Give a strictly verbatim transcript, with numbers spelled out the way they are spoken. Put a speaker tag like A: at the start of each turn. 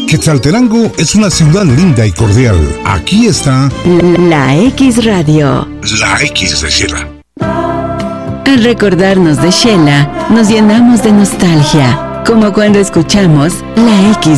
A: Quetzaltenango es una ciudad linda y cordial. Aquí está
B: La X Radio.
A: La X de Shela.
B: Al recordarnos de Shela, nos llenamos de nostalgia, como cuando escuchamos La X